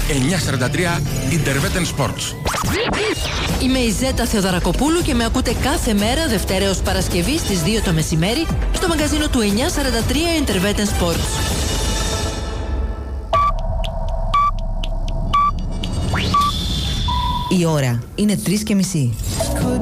943 Interveten Sports. Είμαι η Ζέτα Θεοδωρακοπούλου και με ακούτε κάθε μέρα Δευτέρα έως Παρασκευή στις 2 το μεσημέρι στο μαγκαζίνο του 943 Interveten Sports. Η ώρα είναι 3:30.